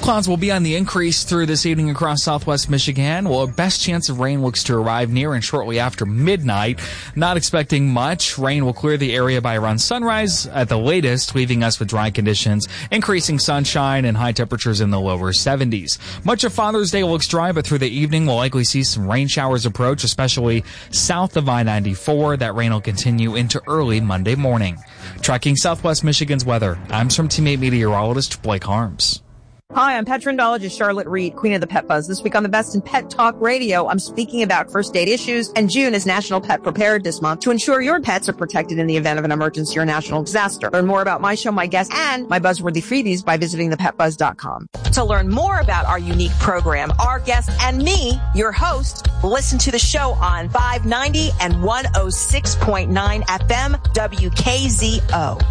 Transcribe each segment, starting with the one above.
Clouds will be on the increase through this evening across southwest Michigan. Well, best chance of rain looks to arrive near and shortly after midnight. Not expecting much. Rain will clear the area by around sunrise at the latest, leaving us with dry conditions, increasing sunshine and high temperatures in the lower 70s. Much of Father's Day looks dry, but through the evening we'll likely see some rain showers approach, especially south of I-94. That rain will continue into early Monday morning. Tracking southwest Michigan's weather, I'm from Team 8 meteorologist Blake Harms. Hi, I'm pet trendologist Charlotte Reed, queen of the Pet Buzz. This week on the Best in Pet Talk Radio, I'm speaking about first aid issues, and June is National Pet Preparedness Month to ensure your pets are protected in the event of an emergency or national disaster. Learn more about my show, my guests, and my buzzworthy freebies by visiting thepetbuzz.com. To learn more about our unique program, our guests, and me, your host, listen to the show on 590 and 106.9 FM WKZO.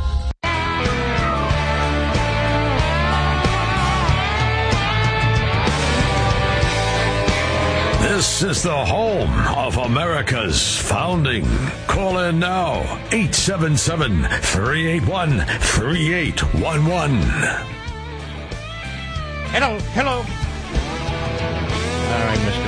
This is the home of America's founding. Call in now, 877-381-3811. Hello. All right, Mr.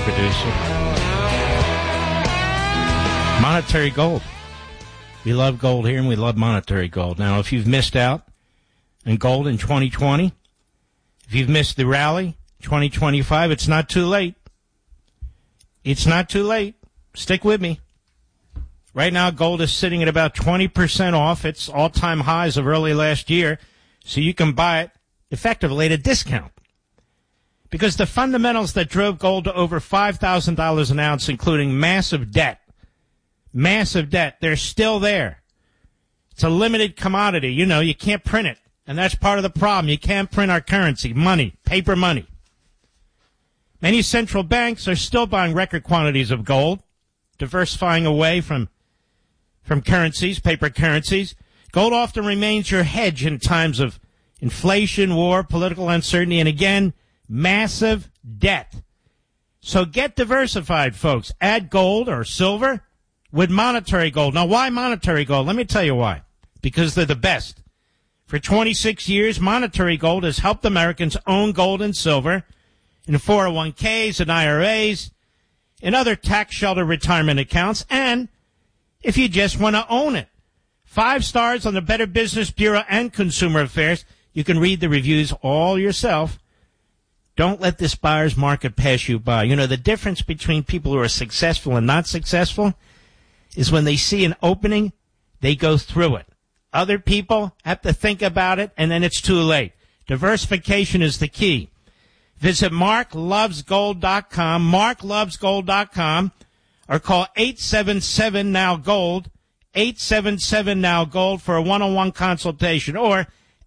Producer. Monetary gold. We love gold here, and we love monetary gold. Now, if you've missed out on gold in 2020, if you've missed the rally 2025, it's not too late. It's not too late. Stick with me. Right now, gold is sitting at about 20% off its all-time highs of early last year, so you can buy it effectively at a discount. Because the fundamentals that drove gold to over $5,000 an ounce, including massive debt, they're still there. It's a limited commodity. You know, you can't print it, and that's part of the problem. You can't print our currency, money, paper money. Many central banks are still buying record quantities of gold, diversifying away from currencies, paper currencies. Gold often remains your hedge in times of inflation, war, political uncertainty, and again, massive debt. So get diversified, folks. Add gold or silver with monetary gold. Now, why monetary gold? Let me tell you why. Because they're the best. For 26 years, monetary gold has helped Americans own gold and silver in 401ks and IRAs, and other tax shelter retirement accounts, and if you just want to own it. 5 stars on the Better Business Bureau and Consumer Affairs. You can read the reviews all yourself. Don't let this buyer's market pass you by. You know, the difference between people who are successful and not successful is when they see an opening, they go through it. Other people have to think about it, and then it's too late. Diversification is the key. Visit marklovesgold.com, marklovesgold.com, or call 877-NOW-GOLD, 877-NOW-GOLD for a one-on-one consultation, or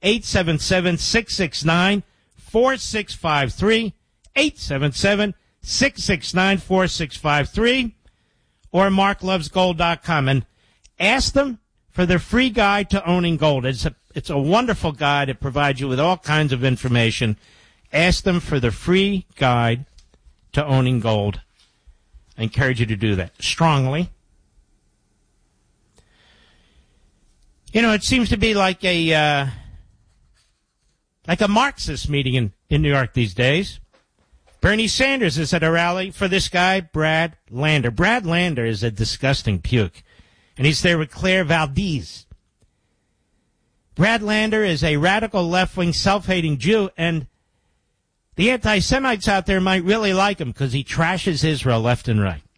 877-669-4653, 877-669-4653, or marklovesgold.com, and ask them for their free guide to owning gold. It's a wonderful guide. It provides you with all kinds of information. Ask them for the free guide to owning gold. I encourage you to do that strongly. You know, it seems to be like a Marxist meeting in New York these days. Bernie Sanders is at a rally for this guy, Brad Lander. Brad Lander is a disgusting puke, and he's there with Claire Valdez. Brad Lander is a radical left-wing self-hating Jew, and the anti-Semites out there might really like him because he trashes Israel left and right.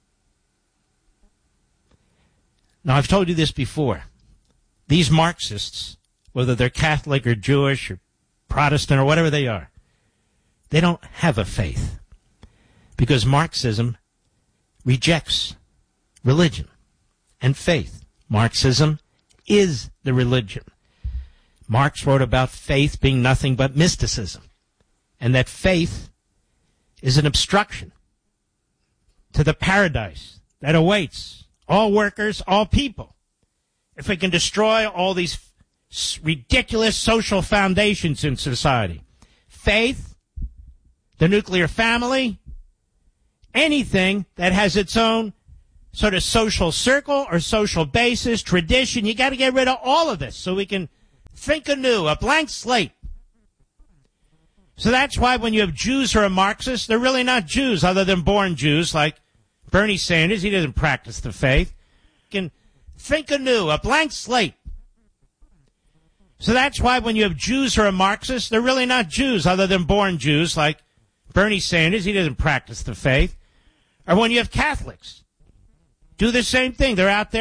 Now, I've told you this before. These Marxists, whether they're Catholic or Jewish or Protestant or whatever they are, they don't have a faith because Marxism rejects religion and faith. Marxism is the religion. Marx wrote about faith being nothing but mysticism, and that faith is an obstruction to the paradise that awaits all workers, all people. If we can destroy all these ridiculous social foundations in society, faith, the nuclear family, anything that has its own sort of social circle or social basis, tradition, you got to get rid of all of this so we can think anew, a blank slate. So that's why when you have Jews who are Marxists, they're really not Jews other than born Jews like Bernie Sanders. He doesn't practice the faith. Can think anew, a blank slate. So that's why when you have Jews who are Marxists, they're really not Jews other than born Jews like Bernie Sanders. He doesn't practice the faith. Or when you have Catholics, do the same thing. They're out there.